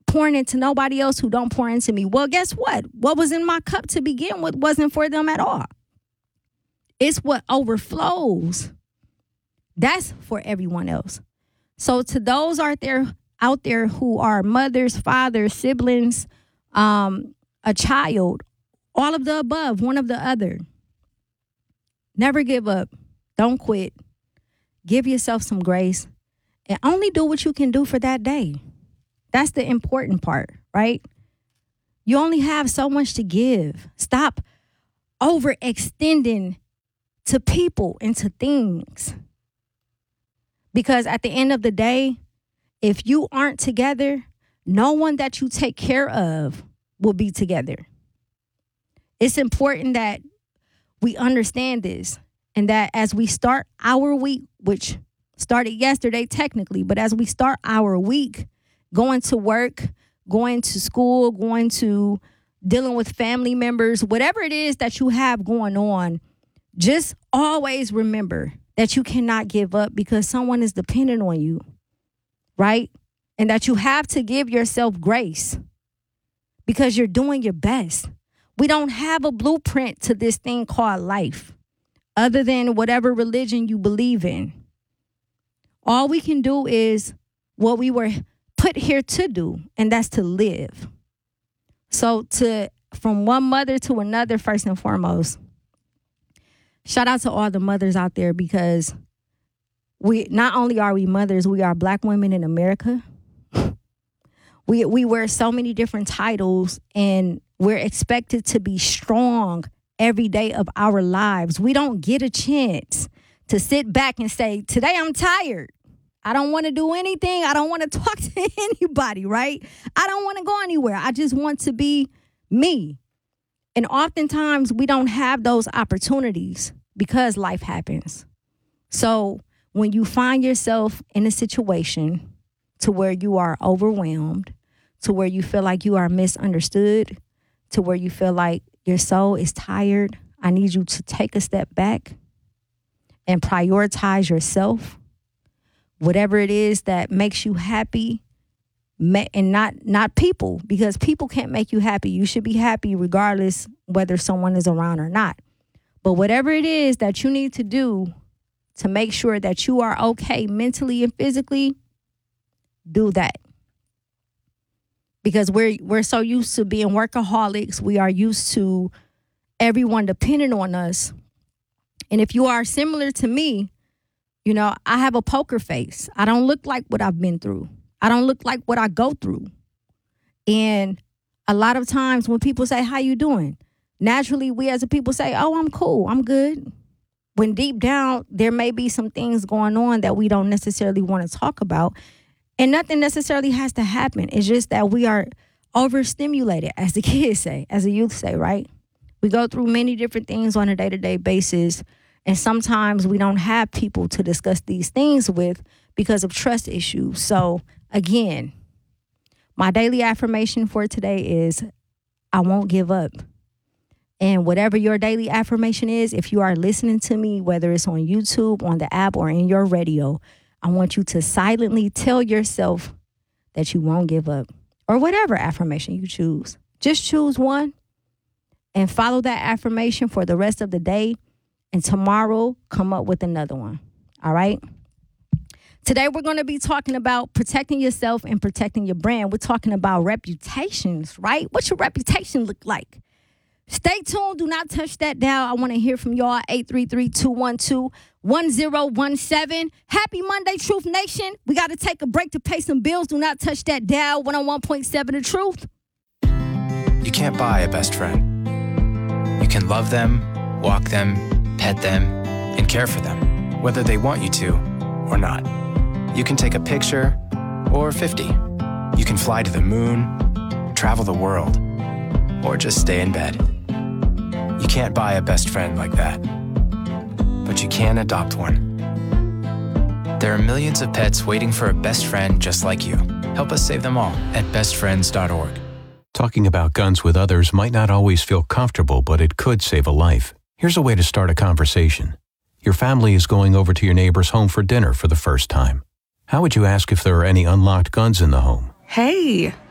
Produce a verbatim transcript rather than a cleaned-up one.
pouring into nobody else who don't pour into me. Well, guess what? What was in my cup to begin with wasn't for them at all. It's what overflows. That's for everyone else. So to those out there, out there who are mothers, fathers, siblings, um, a child, all of the above, one of the other, never give up. Don't quit. Give yourself some grace and only do what you can do for that day. That's the important part, right? You only have so much to give. Stop overextending to people and to things. Because at the end of the day, if you aren't together, no one that you take care of will be together. It's important that we understand this and that as we start our week, which started yesterday technically, but as we start our week, going to work, going to school, going to dealing with family members, whatever it is that you have going on, just always remember that you cannot give up because someone is dependent on you, right? And that you have to give yourself grace because you're doing your best. We don't have a blueprint to this thing called life other than whatever religion you believe in. All we can do is what we were put here to do, and that's to live. So to from one mother to another, first and foremost, shout out to all the mothers out there because we not only are we mothers, we are Black women in America. we we wear so many different titles and we're expected to be strong every day of our lives. We don't get a chance to sit back and say, today I'm tired. I don't want to do anything. I don't want to talk to anybody, right? I don't want to go anywhere. I just want to be me. And oftentimes we don't have those opportunities because life happens. So when you find yourself in a situation to where you are overwhelmed, to where you feel like you are misunderstood, to where you feel like your soul is tired, I need you to take a step back and prioritize yourself. Whatever it is that makes you happy, and not not people, because people can't make you happy. You should be happy regardless whether someone is around or not. But whatever it is that you need to do to make sure that you are okay mentally and physically, do that. Because we're we're so used to being workaholics. We are used to everyone depending on us. And if you are similar to me, you know, I have a poker face. I don't look like what I've been through. I don't look like what I go through. And a lot of times when people say, how you doing? Naturally, we as a people say, oh, I'm cool. I'm good. When deep down, there may be some things going on that we don't necessarily want to talk about. And nothing necessarily has to happen. It's just that we are overstimulated, as the kids say, as the youth say, right? We go through many different things on a day-to-day basis. And sometimes we don't have people to discuss these things with because of trust issues. So again, my daily affirmation for today is I won't give up. And whatever your daily affirmation is, if you are listening to me, whether it's on YouTube, on the app, or in your radio, I want you to silently tell yourself that you won't give up, or whatever affirmation you choose. Just choose one and follow that affirmation for the rest of the day. And tomorrow, come up with another one. All right? Today, we're going to be talking about protecting yourself and protecting your brand. We're talking about reputations, right? What's your reputation look like? Stay tuned. Do not touch that dial. I want to hear from y'all. eight three three, two one two, one zero one seven. Happy Monday, Truth Nation. We got to take a break to pay some bills. Do not touch that dial. one oh one point seven The Truth. You can't buy a best friend. You can love them, walk them, pet them, and care for them, whether they want you to or not. You can take a picture or fifty. You can fly to the moon, travel the world, or just stay in bed. You can't buy a best friend like that, but you can adopt one. There are millions of pets waiting for a best friend just like you. Help us save them all at best friends dot org. Talking about guns with others might not always feel comfortable, but it could save a life. Here's a way to start a conversation. Your family is going over to your neighbor's home for dinner for the first time. How would you ask if there are any unlocked guns in the home? Hey,